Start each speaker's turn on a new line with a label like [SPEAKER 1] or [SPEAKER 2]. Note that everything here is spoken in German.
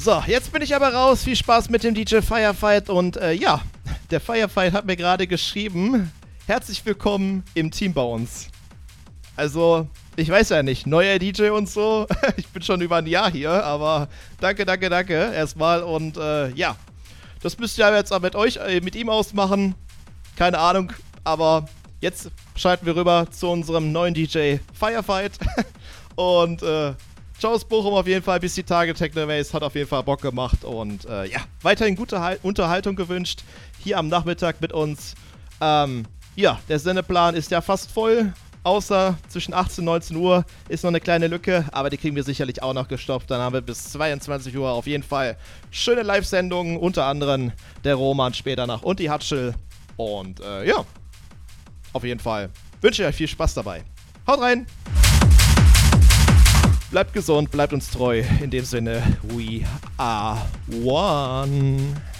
[SPEAKER 1] So, jetzt bin ich aber raus. Viel Spaß mit dem DJ Firefight. Und ja, der Firefight hat mir gerade geschrieben, herzlich willkommen im Team bei uns. Also, ich weiß ja nicht, neuer DJ und so. Ich bin schon über ein Jahr hier, aber danke erstmal. Und ja, das müsst ihr jetzt auch mit ihm ausmachen. Keine Ahnung, aber jetzt schalten wir rüber zu unserem neuen DJ Firefight. Und ciao aus Bochum auf jeden Fall, bis die Tage. Technomaze hat auf jeden Fall Bock gemacht. Und ja, weiterhin gute Unterhaltung gewünscht hier am Nachmittag mit uns. Ja, der Sendeplan ist ja fast voll. Außer zwischen 18 und 19 Uhr ist noch eine kleine Lücke, aber die kriegen wir sicherlich auch noch gestopft. Dann haben wir bis 22 Uhr auf jeden Fall schöne Live-Sendungen, unter anderem der Roman später nach und die Hatschel. Und ja, auf jeden Fall wünsche ich euch viel Spaß dabei. Haut rein! Bleibt gesund, bleibt uns treu. In dem Sinne, we are one.